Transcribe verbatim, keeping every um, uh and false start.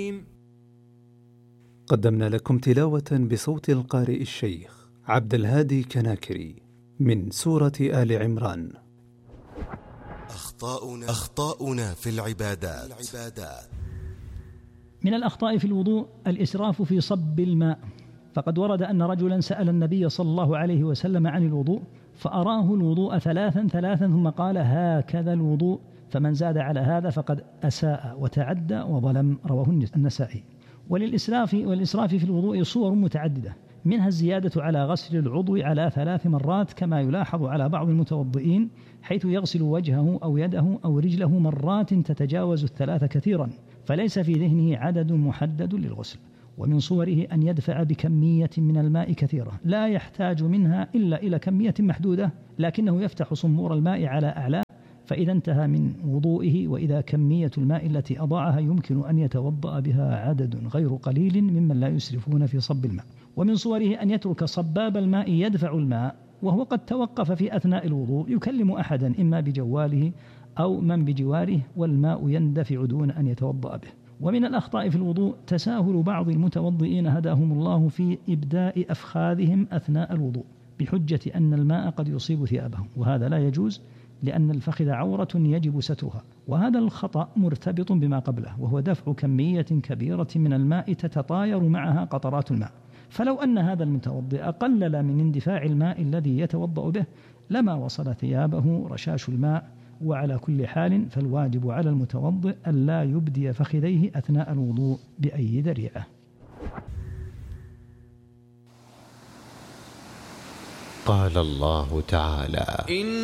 قدمنا لكم تلاوة بصوت القارئ الشيخ عبد الهادي كناكري من سورة آل عمران. أخطاؤنا, أخطاؤنا في العبادات. من الأخطاء في الوضوء الإسراف في صب الماء، فقد ورد أن رجلا سأل النبي صلى الله عليه وسلم عن الوضوء فأراه الوضوء ثلاثا ثلاثا ثم قال هكذا الوضوء، فمن زاد على هذا فقد أساء وتعدى وظلم، رواه النسائي. وللإسراف والإسراف في الوضوء صور متعددة، منها الزيادة على غسل العضو على ثلاث مرات كما يلاحظ على بعض المتوضئين، حيث يغسل وجهه أو يده أو رجله مرات تتجاوز الثلاث كثيرا، فليس في ذهنه عدد محدد للغسل. ومن صوره أن يدفع بكمية من الماء كثيرة لا يحتاج منها إلا إلى كمية محدودة، لكنه يفتح صنبور الماء على أعلى، فإذا انتهى من وضوئه وإذا كمية الماء التي أضاعها يمكن أن يتوضأ بها عدد غير قليل ممن لا يسرفون في صب الماء. ومن صوره أن يترك صباب الماء يدفع الماء وهو قد توقف في أثناء الوضوء يكلم أحدا إما بجواله أو من بجواره والماء يندفع دون أن يتوضأ به. ومن الأخطاء في الوضوء تساهل بعض المتوضئين هداهم الله في إبداء أفخاذهم أثناء الوضوء بحجة أن الماء قد يصيب ثيابهم، وهذا لا يجوز لأن الفخذ عورة يجب سترها، وهذا الخطأ مرتبط بما قبله وهو دفع كمية كبيرة من الماء تتطاير معها قطرات الماء، فلو أن هذا المتوضئ قلل من اندفاع الماء الذي يتوضأ به لما وصل ثيابه رشاش الماء. وعلى كل حال فالواجب على المتوضئ ألا يبدي فخذيه أثناء الوضوء بأي ذريعة. قال الله تعالى: